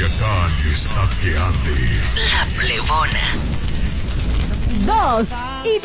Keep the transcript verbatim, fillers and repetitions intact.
Culiacán está que arde. La Plebona. Dos y